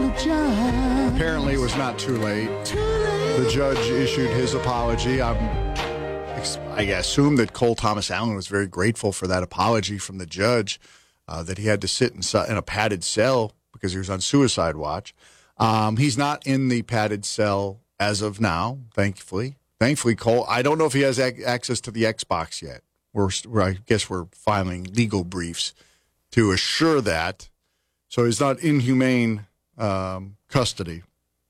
Apparently, it was not too late. The judge issued his apology. I assume that Cole Thomas Allen was very grateful for that apology from the judge, that he had to sit in a padded cell because he was on suicide watch. He's not in the padded cell as of now, thankfully. Thankfully, Cole, I don't know if he has access to the Xbox yet. I guess we're filing legal briefs to assure that. So he's not in humane custody.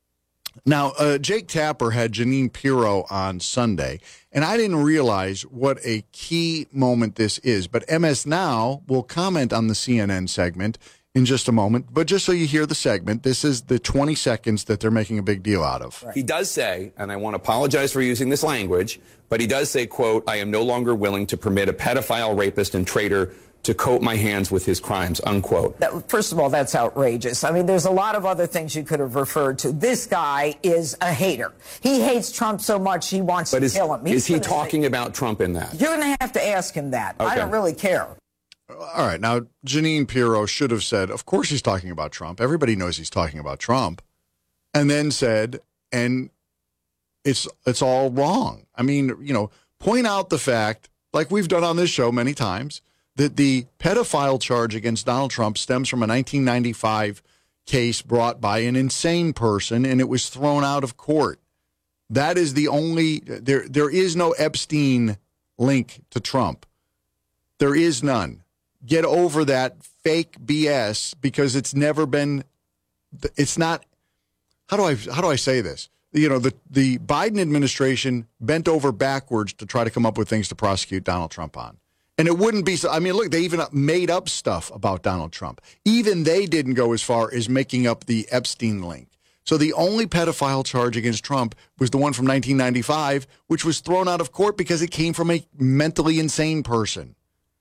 Now, Jake Tapper had Jeanine Pirro on Sunday, and I didn't realize what a key moment this is. But MS Now will comment on the CNN segment in just a moment. But just so you hear the segment, this is the 20 seconds that they're making a big deal out of. He does say, and I want to apologize for using this language, but he does say, quote, "I am no longer willing to permit a pedophile, rapist, and traitor to coat my hands with his crimes," unquote. First of all, that's outrageous. I mean, there's a lot of other things you could have referred to. This guy is a hater. He hates Trump so much he wants to kill him. Is he talking about Trump in that? You're going to have to ask him that. Okay. I don't really care. All right. Now, Jeanine Pirro should have said, of course he's talking about Trump. Everybody knows he's talking about Trump. And then said, and it's all wrong. I mean, point out the fact, like we've done on this show many times, that the pedophile charge against Donald Trump stems from a 1995 case brought by an insane person, and it was thrown out of court. That is the only, there is no Epstein link to Trump. There is none. Get over that fake BS, because it's never been, it's not, how do I say this? The Biden administration bent over backwards to try to come up with things to prosecute Donald Trump on. And it wouldn't be, look, they even made up stuff about Donald Trump. Even they didn't go as far as making up the Epstein link. So the only pedophile charge against Trump was the one from 1995, which was thrown out of court because it came from a mentally insane person.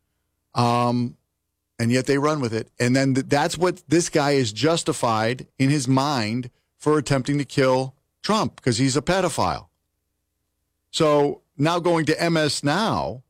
And yet they run with it. And then that's what this guy is justified in his mind for attempting to kill Trump, because he's a pedophile. So now going to MS Now,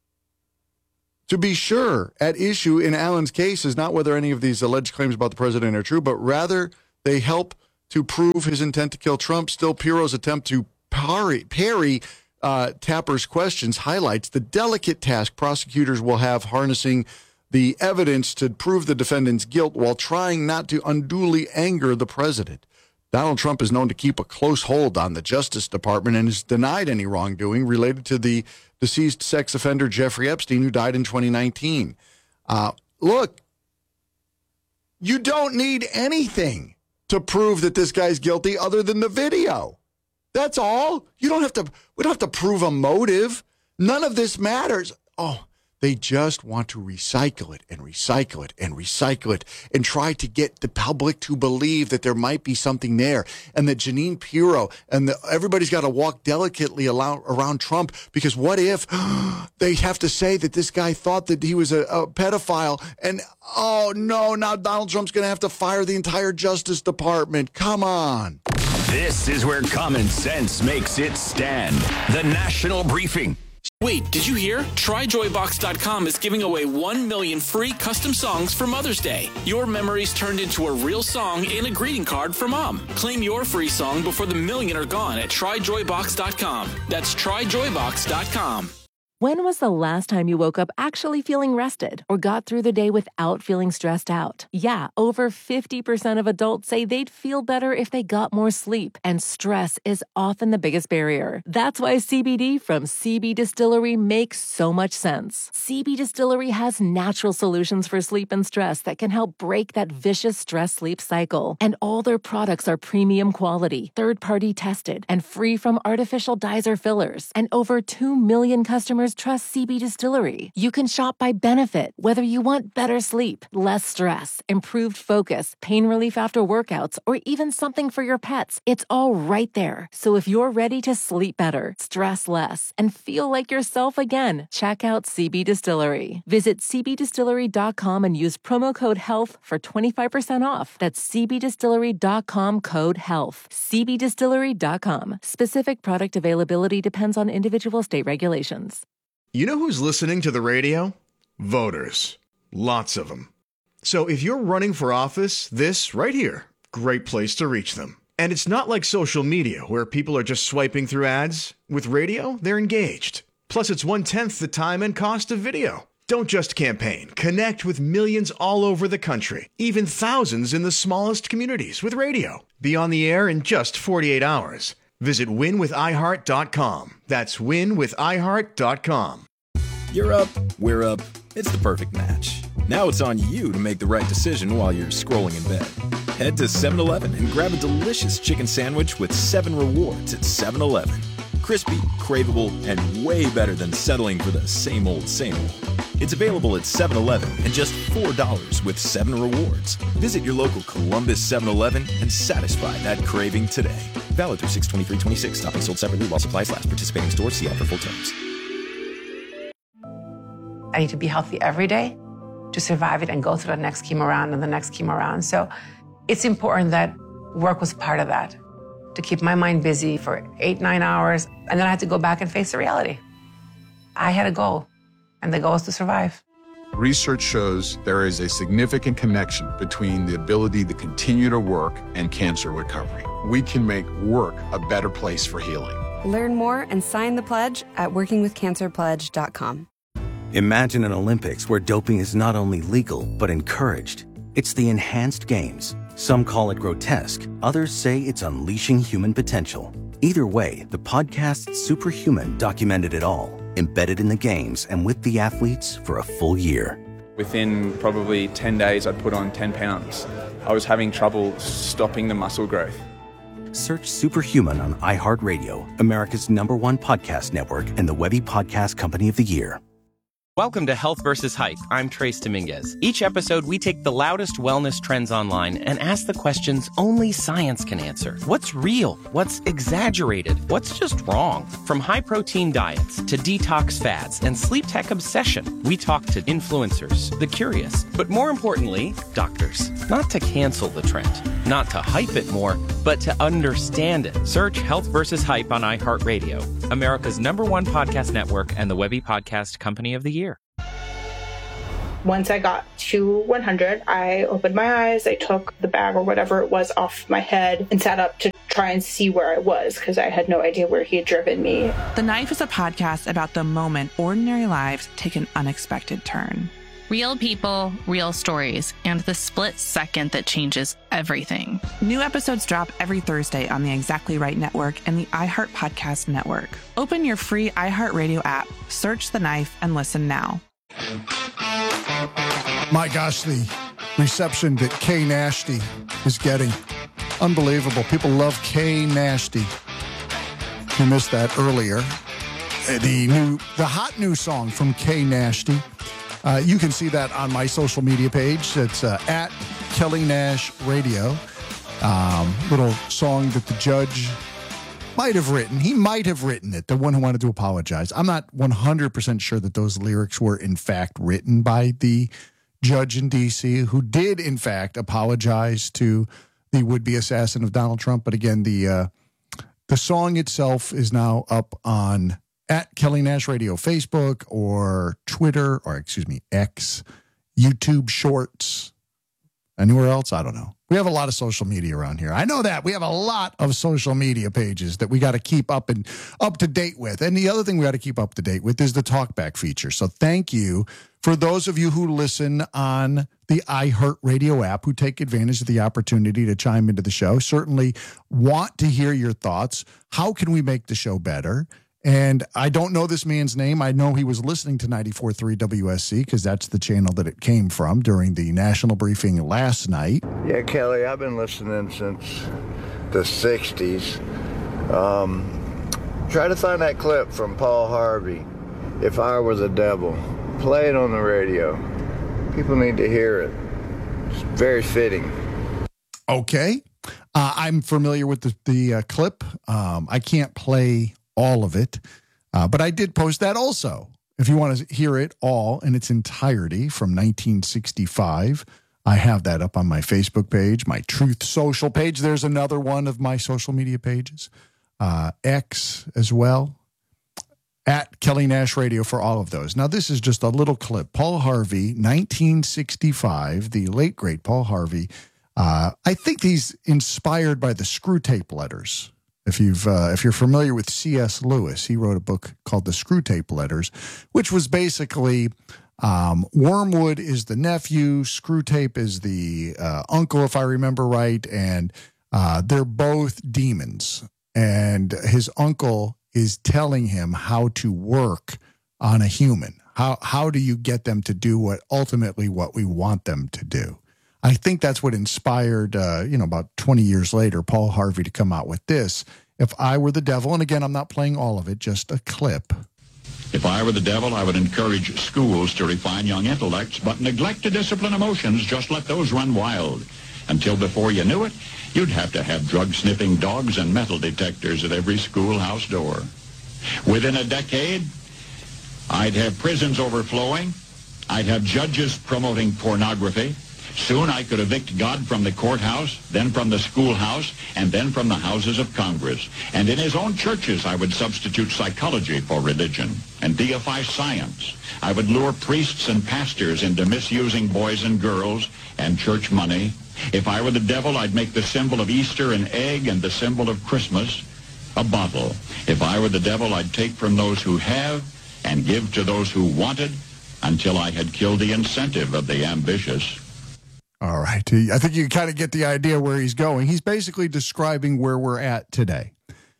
to be sure, at issue in Allen's case is not whether any of these alleged claims about the president are true, but rather they help to prove his intent to kill Trump. Still, Pirro's attempt to parry Tapper's questions highlights the delicate task prosecutors will have harnessing the evidence to prove the defendant's guilt while trying not to unduly anger the president. Donald Trump is known to keep a close hold on the Justice Department and has denied any wrongdoing related to the deceased sex offender Jeffrey Epstein, who died in 2019. Look, you don't need anything to prove that this guy's guilty other than the video. That's all. We don't have to prove a motive. None of this matters. Oh, they just want to recycle it and recycle it and recycle it and try to get the public to believe that there might be something there, and that Jeanine Pirro and everybody's got to walk delicately around Trump, because what if they have to say that this guy thought that he was a pedophile, and oh no, now Donald Trump's going to have to fire the entire Justice Department. Come on. This is where common sense makes its stand. The National Briefing. Wait, did you hear? TryJoyBox.com is giving away 1 million free custom songs for Mother's Day. Your memories turned into a real song and a greeting card for Mom. Claim your free song before the million are gone at TryJoyBox.com. That's TryJoyBox.com. When was the last time you woke up actually feeling rested or got through the day without feeling stressed out? Yeah, over 50% of adults say they'd feel better if they got more sleep, and stress is often the biggest barrier. That's why CBD from CB Distillery makes so much sense. CB Distillery has natural solutions for sleep and stress that can help break that vicious stress-sleep cycle. And all their products are premium quality, third-party tested, and free from artificial dyes or fillers. And over 2 million customers trust CB Distillery. You can shop by benefit, whether you want better sleep, less stress, improved focus, pain relief after workouts, or even something for your pets. It's all right there. So if you're ready to sleep better, stress less, and feel like yourself again, check out CB Distillery. Visit cbdistillery.com and use promo code HEALTH for 25% off. That's cbdistillery.com, code HEALTH. cbdistillery.com. Specific product availability depends on individual state regulations. You know who's listening to the radio? Voters. Lots of them. So if you're running for office, this right here great place to reach them. And it's not like social media where people are just swiping through ads. With radio, they're engaged. Plus, it's 1/10 the time and cost of video. Don't just campaign. Connect with millions all over the country, even thousands in the smallest communities with radio. Be on the air in just 48 hours. Visit winwithiheart.com. That's winwithiheart.com. You're up, we're up. It's the perfect match. Now it's on you to make the right decision while you're scrolling in bed. Head to 7-Eleven and grab a delicious chicken sandwich with 7 rewards at 7-Eleven. Crispy, craveable, and way better than settling for the same old, same old. It's available at 7-Eleven and just $4 with 7 rewards. Visit your local Columbus 7-Eleven and satisfy that craving today. Valid through 6/23/26. Stopping sold separately while supplies last. Participating stores. See ad for full terms. I need to be healthy every day to survive it and go through the next chemo round and the next chemo round. So it's important that work was part of that, to keep my mind busy for 8-9 hours. And then I had to go back and face the reality. I had a goal, and the goal is to survive. Research shows there is a significant connection between the ability to continue to work and cancer recovery. We can make work a better place for healing. Learn more and sign the pledge at workingwithcancerpledge.com. Imagine an Olympics where doping is not only legal, but encouraged. It's the Enhanced Games. Some call it grotesque. Others say it's unleashing human potential. Either way, the podcast Superhuman documented it all, embedded in the games and with the athletes for a full year. Within probably 10 days, I'd put on 10 pounds. I was having trouble stopping the muscle growth. Search Superhuman on iHeartRadio, America's #1 podcast network, and the Webby Podcast Company of the Year. Welcome to Health vs. Hype. I'm Trace Dominguez. Each episode, we take the loudest wellness trends online and ask the questions only science can answer. What's real? What's exaggerated? What's just wrong? From high-protein diets to detox fads and sleep tech obsession, we talk to influencers, the curious, but more importantly, doctors. Not to cancel the trend, not to hype it more, but to understand it. Search Health vs. Hype on iHeartRadio, America's #1 podcast network, and the Webby Podcast Company of the Year. Once I got to 100, I opened my eyes, I took the bag or whatever it was off my head and sat up to try and see where I was because I had no idea where he had driven me. The Knife is a podcast about the moment ordinary lives take an unexpected turn. Real people, real stories, and the split second that changes everything. New episodes drop every Thursday on the Exactly Right Network and the iHeart Podcast Network. Open your free iHeartRadio app, search The Knife, and listen now. My gosh, the reception that K Nasty is getting. Unbelievable. People love K Nasty. You missed that earlier. The hot new song from K Nasty. You can see that on my social media page. It's at Kelly Nash Radio. Little song that the judge might have written. He might have written it, the one who wanted to apologize. I'm not 100% sure that those lyrics were, in fact, written by the judge in D.C., who did, in fact, apologize to the would-be assassin of Donald Trump. But again, the song itself is now up on at Kelly Nash Radio Facebook or Twitter, or excuse me, X, YouTube Shorts, anywhere else? I don't know. We have a lot of social media around here. I know that. We have a lot of social media pages that we got to keep up to date with. And the other thing we got to keep up to date with is the talkback feature. So thank you for those of you who listen on the iHeartRadio app, who take advantage of the opportunity to chime into the show. Certainly want to hear your thoughts. How can we make the show better? And I don't know this man's name. I know he was listening to 94.3 WSC because that's the channel that it came from during the national briefing last night. Yeah, Kelly, I've been listening since the 60s. Try to find that clip from Paul Harvey, If I Were the Devil. Play it on the radio. People need to hear it. It's very fitting. Okay. I'm familiar with the clip. I can't play all of it, but I did post that also. If you want to hear it all in its entirety from 1965, I have that up on my Facebook page, my Truth Social page. There's another one of my social media pages, X as well, at Kelly Nash Radio for all of those. Now, this is just a little clip. Paul Harvey, 1965, the late, great Paul Harvey, I think he's inspired by the Screwtape Letters. If you're familiar with C.S. Lewis, he wrote a book called The Screwtape Letters, which was basically Wormwood is the nephew, Screwtape is the uncle, if I remember right, and they're both demons. And his uncle is telling him how to work on a human. How do you get them to do what we want them to do? I think that's what inspired, about 20 years later, Paul Harvey to come out with this. If I were the devil, and again, I'm not playing all of it, just a clip. If I were the devil, I would encourage schools to refine young intellects, but neglect to discipline emotions, just let those run wild. Until before you knew it, you'd have to have drug-sniffing dogs and metal detectors at every schoolhouse door. Within a decade, I'd have prisons overflowing. I'd have judges promoting pornography. Soon I could evict God from the courthouse, then from the schoolhouse, and then from the houses of Congress. And in his own churches, I would substitute psychology for religion and deify science. I would lure priests and pastors into misusing boys and girls and church money. If I were the devil, I'd make the symbol of Easter an egg and the symbol of Christmas a bottle. If I were the devil, I'd take from those who have and give to those who wanted until I had killed the incentive of the ambitious. All right. I think you kind of get the idea where he's going. He's basically describing where we're at today.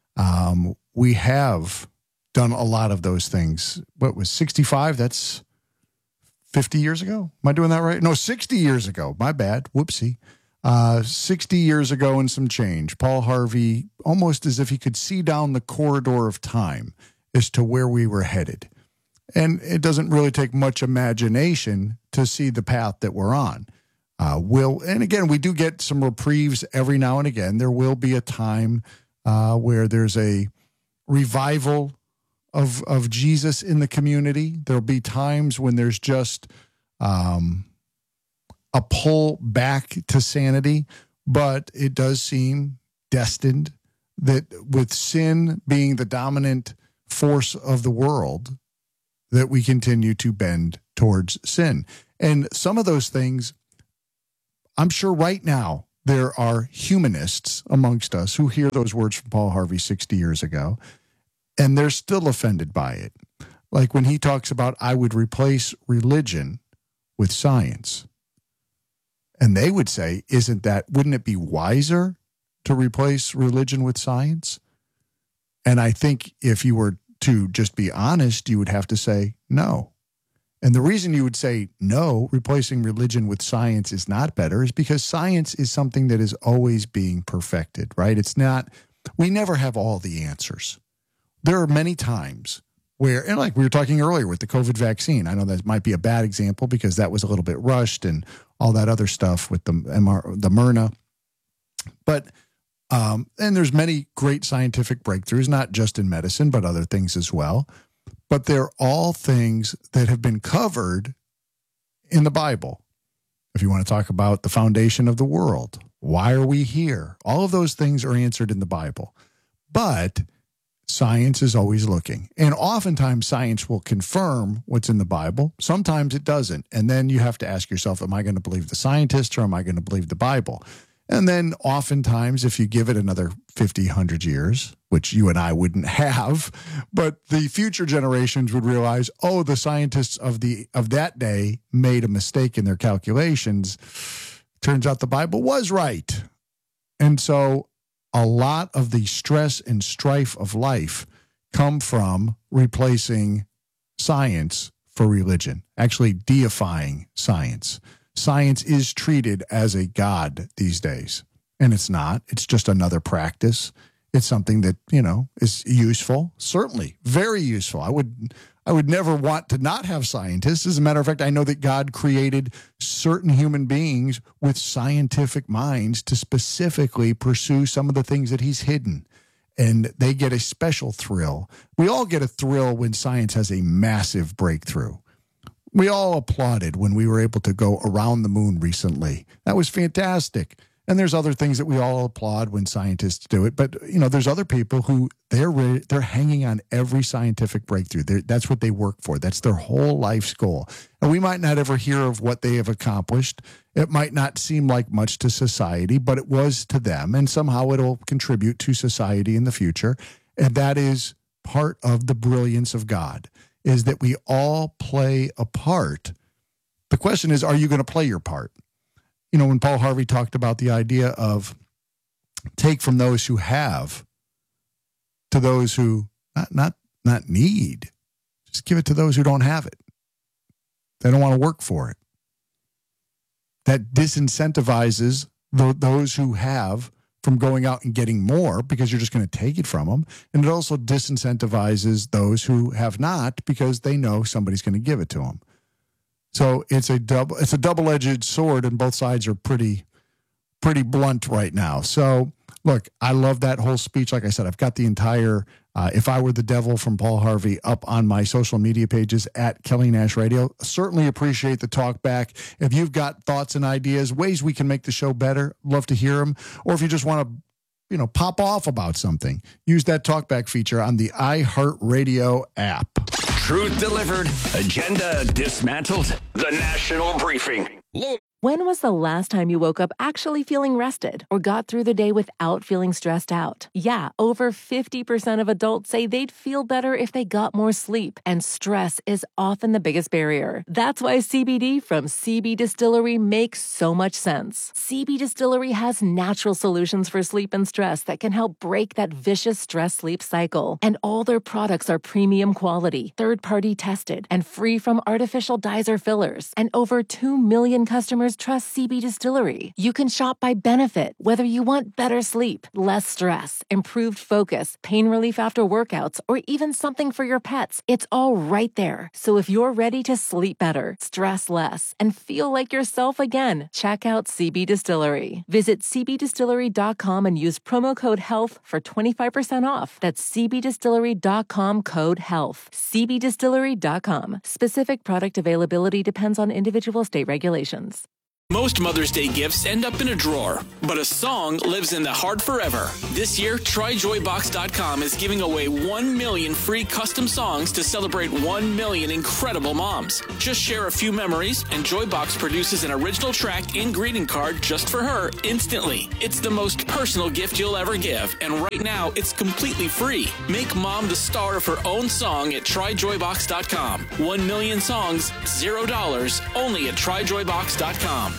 We have done a lot of those things. What was 65? That's 50 years ago. Am I doing that right? No, 60 years ago. My bad. Whoopsie. 60 years ago and some change. Paul Harvey, almost as if he could see down the corridor of time as to where we were headed. And it doesn't really take much imagination to see the path that we're on. And again, we do get some reprieves every now and again. There will be a time where there's a revival of Jesus in the community. There'll be times when there's just a pull back to sanity, but it does seem destined that with sin being the dominant force of the world, that we continue to bend towards sin. And some of those things, I'm sure right now there are humanists amongst us who hear those words from Paul Harvey 60 years ago, and they're still offended by it. Like when he talks about, I would replace religion with science. And they would say, wouldn't it be wiser to replace religion with science? And I think if you were to just be honest, you would have to say no. And the reason you would say no, replacing religion with science is not better, is because science is something that is always being perfected, right? It's not, we never have all the answers. There are many times where, and like we were talking earlier with the COVID vaccine, I know that might be a bad example because that was a little bit rushed and all that other stuff with the Myrna. But, and there's many great scientific breakthroughs, not just in medicine, but other things as well. But they're all things that have been covered in the Bible. If you want to talk about the foundation of the world, why are we here? All of those things are answered in the Bible. But science is always looking. And oftentimes science will confirm what's in the Bible. Sometimes it doesn't. And then you have to ask yourself, am I going to believe the scientists or am I going to believe the Bible? And then oftentimes, if you give it another 50, 100 years, which you and I wouldn't have, but the future generations would realize, oh, the scientists of that day made a mistake in their calculations. Turns out the Bible was right. And so a lot of the stress and strife of life come from replacing science for religion, actually deifying science. Science is treated as a god these days, and it's not. It's just another practice. It's something that, is useful, certainly very useful. I would never want to not have scientists. As a matter of fact, I know that God created certain human beings with scientific minds to specifically pursue some of the things that he's hidden, and they get a special thrill. We all get a thrill when science has a massive breakthrough. We all applauded when we were able to go around the moon recently. That was fantastic. And there's other things that we all applaud when scientists do it. But, you know, there's other people who they're hanging on every scientific breakthrough. That's what they work for. That's their whole life's goal. And we might not ever hear of what they have accomplished. It might not seem like much to society, but it was to them. And somehow it'll contribute to society in the future. And that is part of the brilliance of God, is that we all play a part. The question is, are you going to play your part? You know, when Paul Harvey talked about the idea of take from those who have to those who not need, just give it to those who don't have it. They don't want to work for it. That disincentivizes those who have from going out and getting more because you're just going to take it from them. And it also disincentivizes those who have not because they know somebody's going to give it to them. So it's a double-edged sword, and both sides are pretty blunt right now. So look, I love that whole speech. Like I said, I've got the entire If I Were the Devil from Paul Harvey up on my social media pages at Kelly Nash Radio. Certainly appreciate the talk back. If you've got thoughts and ideas, ways we can make the show better, love to hear them. Or if you just want to, you know, pop off about something, use that talkback feature on the iHeartRadio app. Truth delivered, agenda dismantled, the National Briefing. When was the last time you woke up actually feeling rested or got through the day without feeling stressed out? Yeah, over 50% of adults say they'd feel better if they got more sleep, and stress is often the biggest barrier. That's why CBD from CB Distillery makes so much sense. CB Distillery has natural solutions for sleep and stress that can help break that vicious stress-sleep cycle. And all their products are premium quality, third-party tested, and free from artificial dyes or fillers. And over 2 million customers trust CB Distillery. You can shop by benefit, whether you want better sleep, less stress, improved focus, pain relief after workouts, or even something for your pets. It's all right there. So if you're ready to sleep better, stress less, and feel like yourself again, check out CB Distillery. Visit cbdistillery.com and use promo code HEALTH for 25% off. That's cbdistillery.com, code HEALTH. cbdistillery.com. Specific product availability depends on individual state regulations. Most Mother's Day gifts end up in a drawer, but a song lives in the heart forever. This year, TryJoyBox.com is giving away 1 million free custom songs to celebrate 1 million incredible moms. Just share a few memories, and Joybox produces an original track and greeting card just for her instantly. It's the most personal gift you'll ever give, and right now, it's completely free. Make mom the star of her own song at TryJoyBox.com. 1 million songs, $0, only at TryJoyBox.com.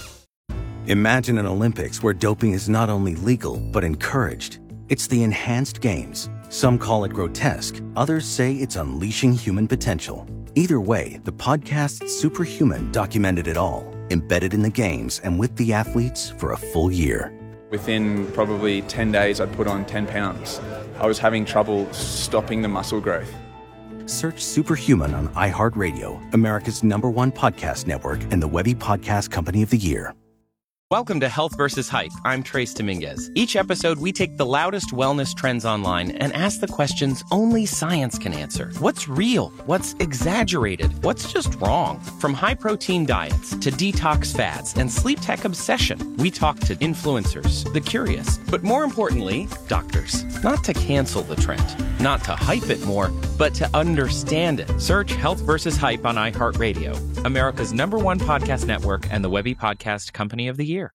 Imagine an Olympics where doping is not only legal, but encouraged. It's the enhanced games. Some call it grotesque. Others say it's unleashing human potential. Either way, the podcast Superhuman documented it all, embedded in the games and with the athletes for a full year. Within probably 10 days, I'd put on 10 pounds. I was having trouble stopping the muscle growth. Search Superhuman on iHeartRadio, America's #1 podcast network, and the Webby Podcast Company of the Year. Welcome to Health versus Hype. I'm Trace Dominguez. Each episode, we take the loudest wellness trends online and ask the questions only science can answer. What's real? What's exaggerated? What's just wrong? From high-protein diets to detox fads and sleep tech obsession, we talk to influencers, the curious, but more importantly, doctors. Not to cancel the trend, not to hype it more, but to understand it. Search Health versus Hype on iHeartRadio, America's #1 podcast network, and the Webby Podcast Company of the Year.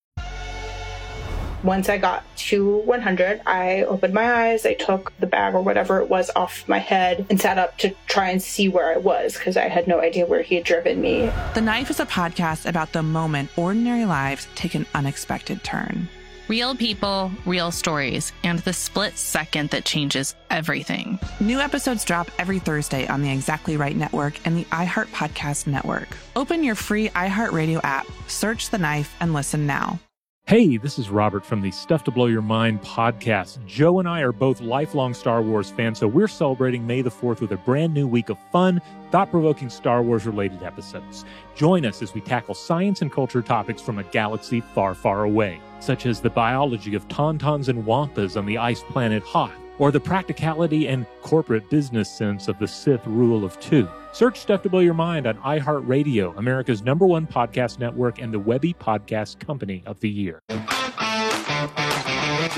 Once I got to 100, I opened my eyes, I took the bag or whatever it was off my head and sat up to try and see where I was because I had no idea where he had driven me. The Knife is a podcast about the moment ordinary lives take an unexpected turn. Real people, real stories, and the split second that changes everything. New episodes drop every Thursday on the Exactly Right Network and the iHeart Podcast Network. Open your free iHeartRadio app, search The Knife, and listen now. Hey, this is Robert from the Stuff to Blow Your Mind podcast. Joe and I are both lifelong Star Wars fans, so we're celebrating May the 4th with a brand new week of fun, thought-provoking Star Wars-related episodes. Join us as we tackle science and culture topics from a galaxy far, far away, such as the biology of tauntauns and wampas on the ice planet Hoth, or the practicality and corporate business sense of the Sith rule of two. Search Stuff to Blow Your Mind on iHeartRadio, America's #1 podcast network, and the Webby Podcast Company of the Year.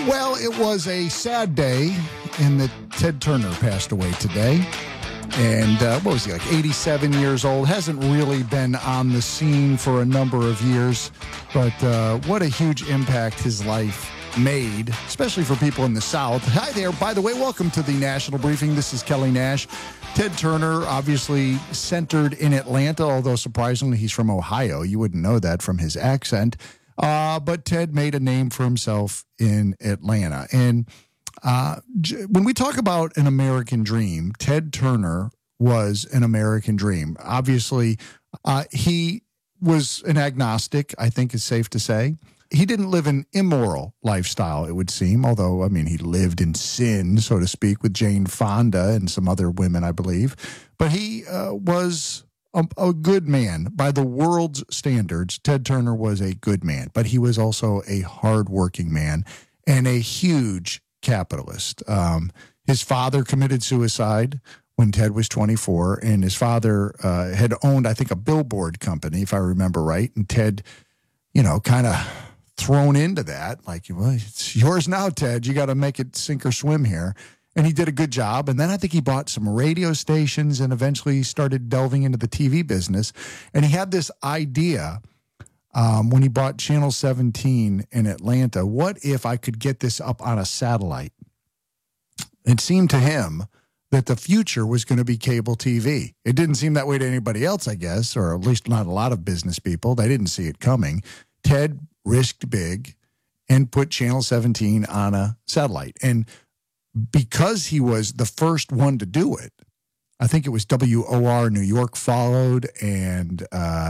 Well, it was a sad day in that Ted Turner passed away today. And what was he, like 87 years old? Hasn't really been on the scene for a number of years. But what a huge impact his life made, especially for people in the South. Hi there. By the way, welcome to the National Briefing. This is Kelly Nash. Ted Turner, obviously centered in Atlanta, although surprisingly he's from Ohio. You wouldn't know that from his accent. But Ted made a name for himself in Atlanta. And when we talk about an American dream, Ted Turner was an American dream. Obviously, he was an agnostic, I think it's safe to say. He didn't live an immoral lifestyle, it would seem, although, I mean, he lived in sin, so to speak, with Jane Fonda and some other women, I believe. But he was a good man. By the world's standards, Ted Turner was a good man, but he was also a hardworking man and a huge capitalist. His father committed suicide when Ted was 24, and his father had owned, I think, a billboard company, if I remember right, and Ted, kind of thrown into that, like, well, it's yours now, Ted. You got to make it sink or swim here. And he did a good job. And then I think he bought some radio stations and eventually started delving into the TV business. And he had this idea when he bought Channel 17 in Atlanta. What if I could get this up on a satellite? It seemed to him that the future was going to be cable TV. It didn't seem that way to anybody else, I guess, or at least not a lot of business people. They didn't see it coming. Ted risked big and put Channel 17 on a satellite. And because he was the first one to do it, I think it was WOR New York followed, and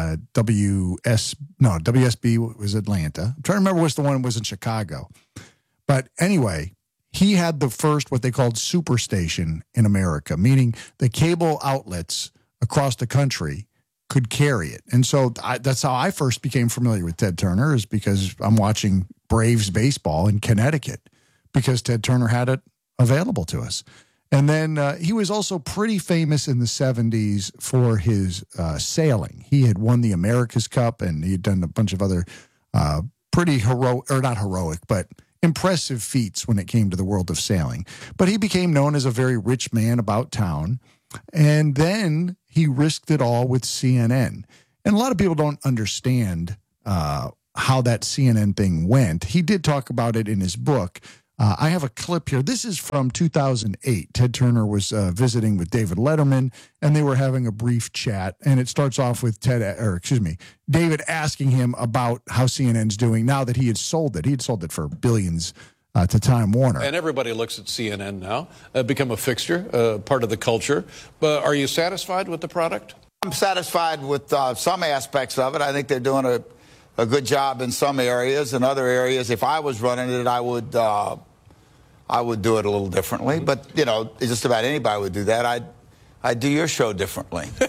WSB was Atlanta. I'm trying to remember what's the one that was in Chicago. But anyway, he had the first, what they called superstation in America, meaning the cable outlets across the country could carry it. And so that's how I first became familiar with Ted Turner, is because I'm watching Braves baseball in Connecticut because Ted Turner had it available to us. And then he was also pretty famous in the 70s for his sailing. He had won the America's Cup, and he had done a bunch of other pretty heroic, or not heroic, but impressive feats when it came to the world of sailing. But he became known as a very rich man about town. And then he risked it all with CNN. And a lot of people don't understand how that CNN thing went. He did talk about it in his book. I have a clip here. This is from 2008. Ted Turner was visiting with David Letterman, and they were having a brief chat. And it starts off with David asking him about how CNN's doing now that he had sold it. He had sold it for billions to Time Warner. And everybody looks at CNN now, become a fixture, part of the culture. But are you satisfied with the product? I'm satisfied with some aspects of it. I think they're doing a good job in some areas. In other areas, if I was running it, I would do it a little differently. But, just about anybody would do that. I'd do your show differently. No,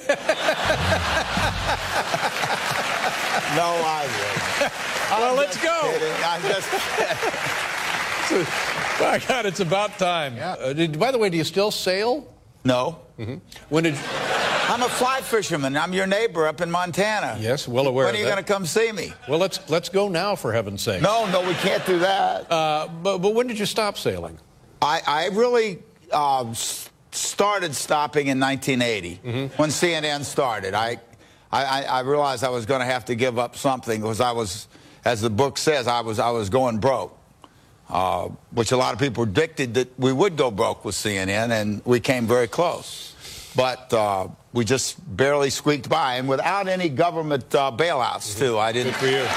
I wouldn't. Well, let's go. Kidding. I'm just My God, it's about time. Yeah. By the way, do you still sail? No. Mm-hmm. When did? I'm a fly fisherman. I'm your neighbor up in Montana. Yes, well aware of that. When are you going to come see me? Well, let's go now, for heaven's sake. No, we can't do that. But when did you stop sailing? I really started stopping in 1980 when CNN started. I realized I was going to have to give up something because I was, as the book says, I was going broke. Which a lot of people predicted that we would go broke with CNN, and we came very close. But we just barely squeaked by, and without any government bailouts, too. I didn't. Good for you.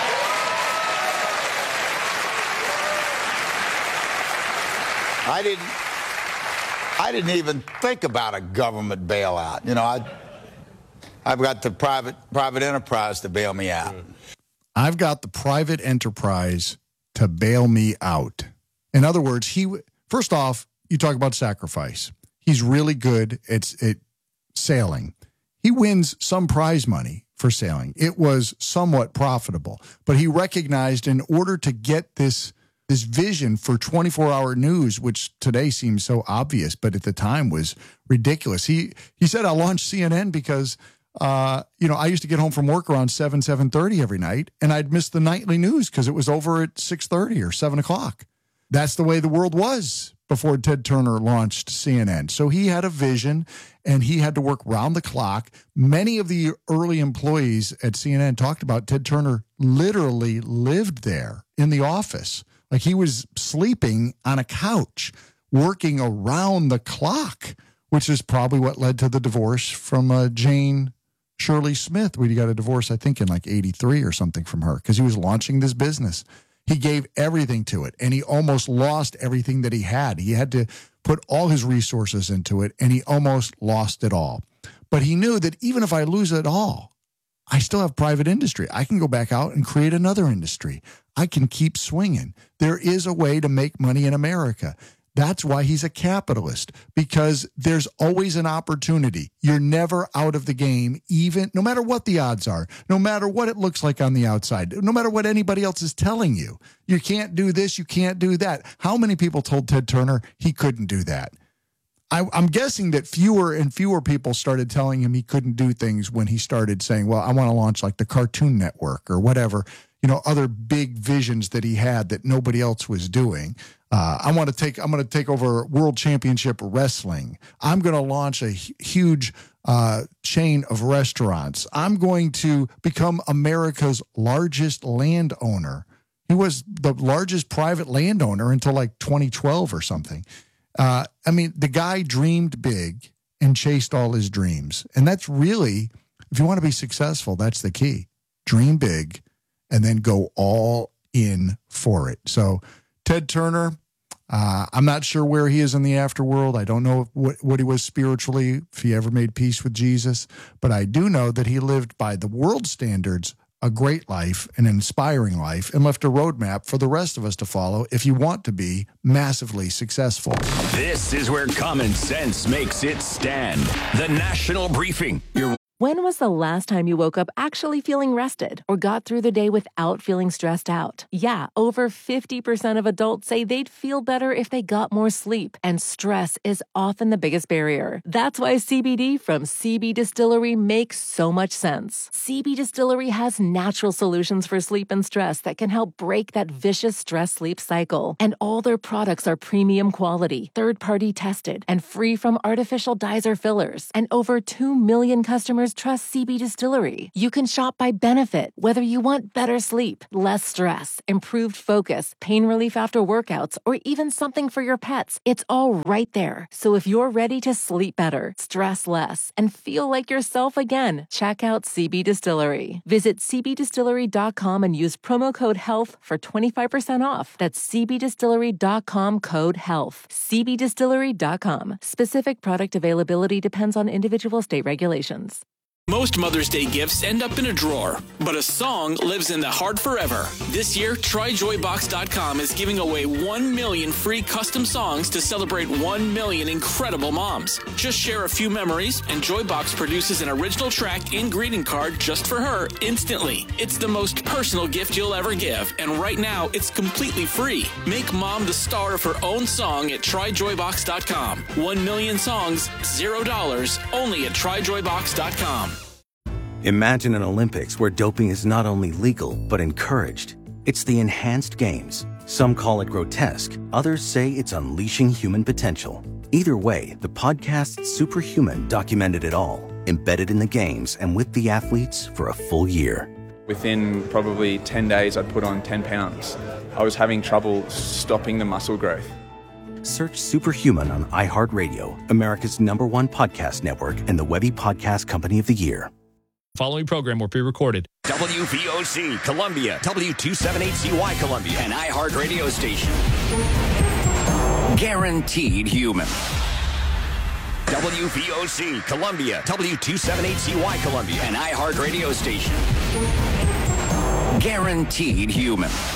I didn't even think about a government bailout. I've got the private enterprise to bail me out. I've got the private enterprise to bail me out. In other words, first off, you talk about sacrifice. He's really good at sailing. He wins some prize money for sailing. It was somewhat profitable, but he recognized in order to get this vision for 24-hour news, which today seems so obvious, but at the time was ridiculous. He said, I launched CNN because I used to get home from work around 7:30 every night, and I'd miss the nightly news because it was over at 6:30 or 7 o'clock. that's the way the world was before Ted Turner launched CNN. So he had a vision, and he had to work round the clock. Many of the early employees at CNN talked about Ted Turner literally lived there in the office. Like, he was sleeping on a couch, working around the clock, which is probably what led to the divorce from Jane Shirley Smith. We got a divorce, I think, in like 83 or something from her, because he was launching this business. He gave everything to it, and he almost lost everything that he had. He had to put all his resources into it, and he almost lost it all. But he knew that even if I lose it all, I still have private industry. I can go back out and create another industry. I can keep swinging. There is a way to make money in America. That's why he's a capitalist, because there's always an opportunity. You're never out of the game, even no matter what the odds are, no matter what it looks like on the outside, no matter what anybody else is telling you. You can't do this, you can't do that. How many people told Ted Turner he couldn't do that? I'm guessing that fewer and fewer people started telling him he couldn't do things when he started saying, well, I want to launch like the Cartoon Network or whatever, other big visions that he had that nobody else was doing. I'm going to take over World Championship Wrestling. I'm going to launch a huge chain of restaurants. I'm going to become America's largest landowner. He was the largest private landowner until like 2012 or something. The guy dreamed big and chased all his dreams. And that's really, if you want to be successful, that's the key. Dream big and then go all in for it. So Ted Turner, I'm not sure where he is in the afterworld. I don't know what he was spiritually, if he ever made peace with Jesus. But I do know that he lived by the world standards a great life, an inspiring life, and left a roadmap for the rest of us to follow if you want to be massively successful. This is where common sense makes its stand. The National Briefing. When was the last time you woke up actually feeling rested or got through the day without feeling stressed out? Yeah, over 50% of adults say they'd feel better if they got more sleep, and stress is often the biggest barrier. That's why CBD from CB Distillery makes so much sense. CB Distillery has natural solutions for sleep and stress that can help break that vicious stress-sleep cycle. And all their products are premium quality, third-party tested, and free from artificial dyes or fillers. And over 2 million customers trust CB Distillery. You can shop by benefit, whether you want better sleep, less stress, improved focus, pain relief after workouts, or even something for your pets. It's all right there. So if you're ready to sleep better, stress less, and feel like yourself again, check out CB Distillery. Visit cbdistillery.com and use promo code HEALTH for 25% off. That's cbdistillery.com, code HEALTH. cbdistillery.com. Specific product availability depends on individual state regulations. Most Mother's Day gifts end up in a drawer, but a song lives in the heart forever. This year, TryJoyBox.com is giving away 1 million free custom songs to celebrate 1 million incredible moms. Just share a few memories, and Joybox produces an original track and greeting card just for her instantly. It's the most personal gift you'll ever give, and right now, it's completely free. Make mom the star of her own song at TryJoyBox.com. 1 million songs, $0, only at TryJoyBox.com. Imagine an Olympics where doping is not only legal, but encouraged. It's the enhanced games. Some call it grotesque. Others say it's unleashing human potential. Either way, the podcast Superhuman documented it all, embedded in the games and with the athletes for a full year. Within probably 10 days, I'd put on 10 pounds. I was having trouble stopping the muscle growth. Search Superhuman on iHeartRadio, America's #1 podcast network, and the Webby Podcast Company of the Year. Following program will be recorded. WVOC Columbia, W278CY Columbia, an iHeart radio station. Guaranteed human. WVOC Columbia, W278CY Columbia, an iHeart radio station. Guaranteed human.